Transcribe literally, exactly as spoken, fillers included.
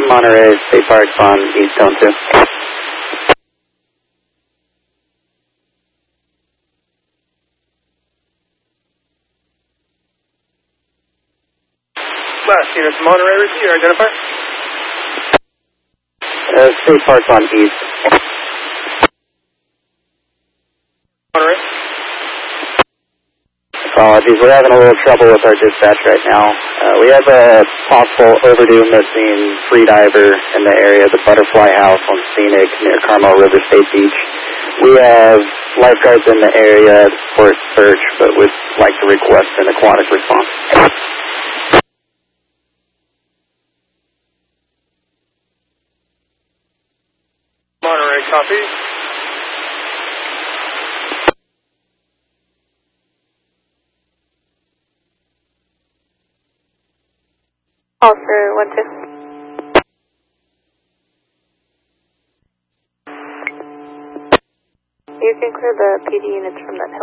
Monterey, State Parks on East Zone two. Last unit, Monterey, repeat your identifier. Uh, State Parks on East. Monterey. Apologies, we're having a little trouble with our dispatch right now. Uh, we have a possible overdue missing freediver in the area, the Butterfly House on Scenic near Carmel River State Beach. We have lifeguards in the area for a search, but would like to request an aquatic response. Monterey, copy. Officer one two. You can clear the P D units from that hill.